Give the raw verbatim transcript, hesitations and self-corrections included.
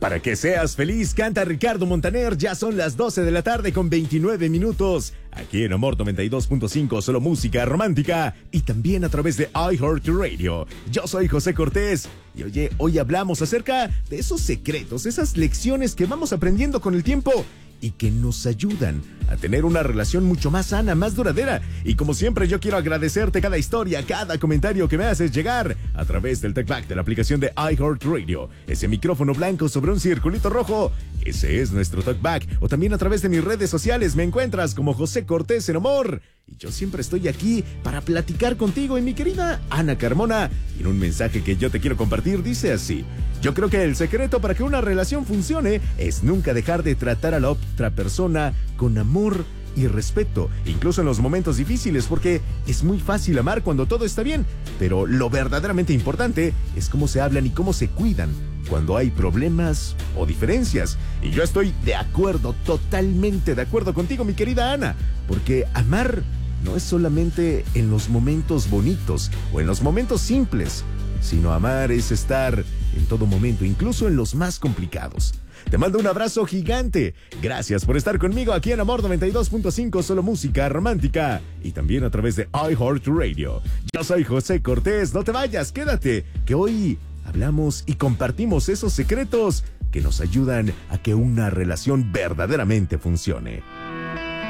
Para que seas feliz, canta Ricardo Montaner. Ya son las doce de la tarde con veintinueve minutos. Aquí en Amor noventa y dos punto cinco, solo música romántica. Y también a través de iHeartRadio. Yo soy José Cortés. Y oye, hoy hablamos acerca de esos secretos, esas lecciones que vamos aprendiendo con el tiempo y que nos ayudan a tener una relación mucho más sana, más duradera. Y como siempre, yo quiero agradecerte cada historia, cada comentario que me haces llegar a través del TalkBack de la aplicación de iHeartRadio. Ese micrófono blanco sobre un circulito rojo, ese es nuestro TalkBack. O también a través de mis redes sociales me encuentras como José Cortés en Amor. Y yo siempre estoy aquí para platicar contigo. Y mi querida Ana Carmona, en un mensaje que yo te quiero compartir, dice así: yo creo que el secreto para que una relación funcione es nunca dejar de tratar a la otra persona con amor y respeto, incluso en los momentos difíciles, porque es muy fácil amar cuando todo está bien, pero lo verdaderamente importante es cómo se hablan y cómo se cuidan cuando hay problemas o diferencias. Y yo estoy de acuerdo, totalmente de acuerdo contigo, mi querida Ana, porque amar no es solamente en los momentos bonitos o en los momentos simples, sino amar es estar en todo momento, incluso en los más complicados. Te mando un abrazo gigante. Gracias por estar conmigo aquí en Amor noventa y dos punto cinco, solo música romántica. Y también a través de iHeartRadio. Yo soy José Cortés. No te vayas, quédate, que hoy hablamos y compartimos esos secretos que nos ayudan a que una relación verdaderamente funcione.